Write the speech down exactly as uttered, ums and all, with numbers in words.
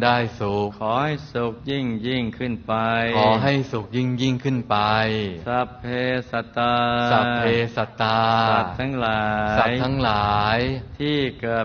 ได้สุขขอให้สุขยิ่งยิ่งขึ้นไปขอให้สุขยิ่งยิ่งขึ้นไปสัพเพสัตตาสัพเพสัตตาสัตว์ทั้งหลายสัตว์ทั้งหลายที่เกิด